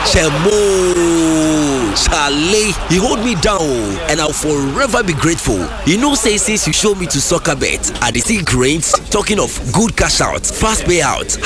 Chemo Charlie, he hold me down and I'll forever be grateful. You know, say since you show me to soccer bet, I dey see great. Talking of good cash out, fast payout,